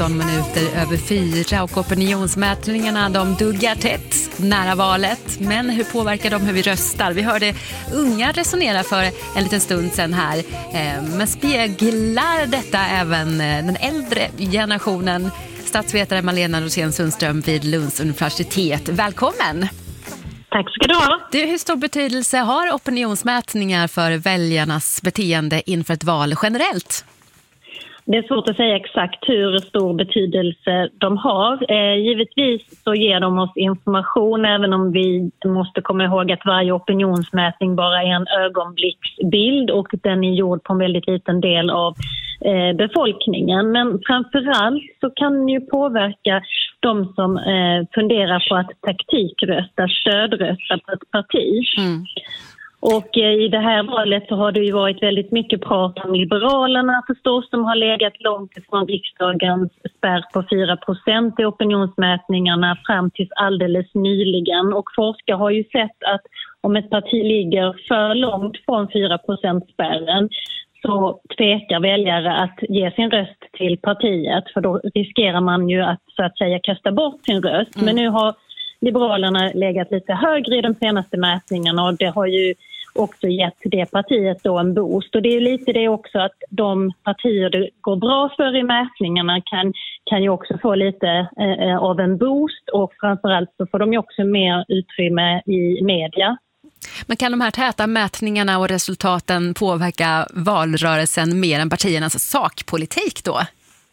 15 minuter över 4 och opinionsmätningarna de duggar tätt nära valet. Men hur påverkar de hur vi röstar? Vi hörde unga resonera för en liten stund sedan här. Men speglar detta även den äldre generationen? Statsvetare Malena Rosén-Sundström vid Lunds universitet. Välkommen! Tack ska du ha. Hur stor betydelse har opinionsmätningar för väljarnas beteende inför ett val generellt? Det är svårt att säga exakt hur stor betydelse de har. Givetvis så ger de oss information, även om vi måste komma ihåg att varje opinionsmätning bara är en ögonblicksbild och den är gjord på en väldigt liten del av befolkningen. Men framförallt så kan den ju påverka de som funderar på att taktikrösta, stödrösta på ett parti. Mm. Och i det här valet så har det ju varit väldigt mycket prat om Liberalerna förstås, som har legat långt ifrån riksdagens spärr på 4% i opinionsmätningarna fram tills alldeles nyligen. Och forskare har ju sett att om ett parti ligger för långt från 4%-spärren så tvekar väljare att ge sin röst till partiet, för då riskerar man ju att så att säga kasta bort sin röst. Men nu har Liberalerna legat lite högre i de senaste mätningarna och det har ju också gett det partiet då en boost. Och det är lite det också att de partier det går bra för i mätningarna kan ju också få lite av en boost, och framförallt så får de ju också mer utrymme i media. Men kan de här täta mätningarna och resultaten påverka valrörelsen mer än partiernas sakpolitik då?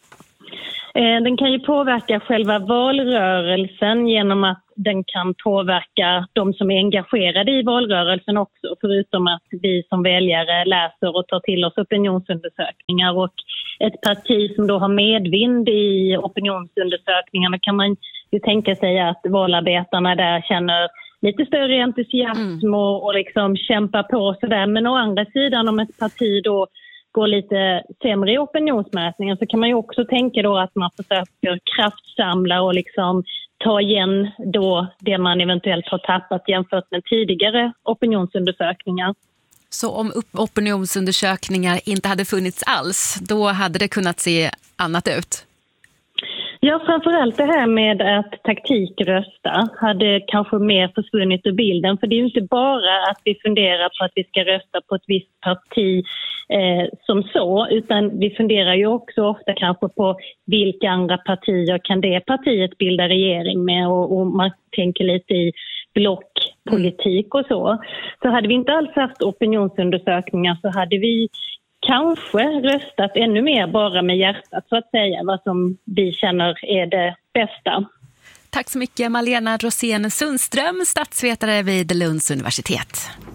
Den kan ju påverka själva valrörelsen genom att den kan påverka de som är engagerade i valrörelsen också, förutom att vi som väljare läser och tar till oss opinionsundersökningar. Och ett parti som då har medvind i opinionsundersökningarna kan man ju tänka sig att valarbetarna där känner lite större entusiasm och liksom kämpar på sådär. Men å andra sidan, om ett parti då går lite sämre i opinionsmätningen, så kan man ju också tänka då att man försöker kraftsamla och liksom ta igen då det man eventuellt har tappat jämfört med tidigare opinionsundersökningar. Så om opinionsundersökningar inte hade funnits alls, då hade det kunnat se annat ut? Ja, framförallt det här med att taktikrösta hade kanske mer försvunnit ur bilden. För det är ju inte bara att vi funderar på att vi ska rösta på ett visst parti som så, utan vi funderar ju också ofta kanske på vilka andra partier kan det partiet bilda regering med, och man tänker lite i blockpolitik och så. Så hade vi inte alls haft opinionsundersökningar så hade vi kanske röstat ännu mer bara med hjärtat, så att säga, vad som vi känner är det bästa. Tack så mycket Malena Rosén-Sundström, statsvetare vid Lunds universitet.